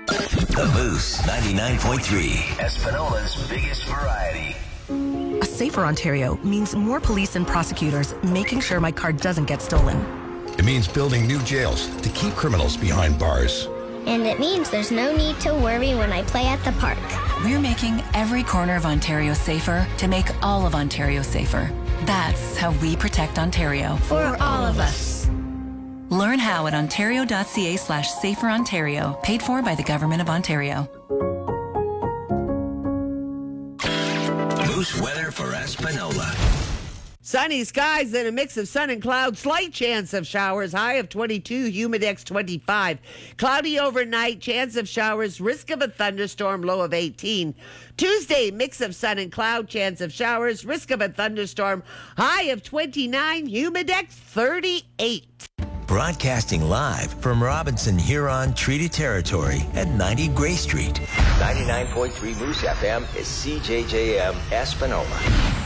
The Moose 99.3, Espanola's biggest variety. A safer Ontario means more police and prosecutors making sure my car doesn't get stolen. It means building new jails to keep criminals behind bars. And it means there's no need to worry when I play at the park. We're making every corner of Ontario safer to make all of Ontario safer. That's how we protect Ontario. For all of us. Learn how at ontario.ca/saferontario, paid for by the Government of Ontario. Moose weather for Espanola. Sunny skies and a mix of sun and clouds. Slight chance of showers. High of 22. Humidex 25. Cloudy overnight. Chance of showers. Risk of a thunderstorm. Low of 18. Tuesday, mix of sun and cloud. Chance of showers. Risk of a thunderstorm. High of 29. Humidex 38. Broadcasting live from Robinson Huron Treaty Territory at 90 Gray Street. 99.3 Moose FM is CJJM Espanola.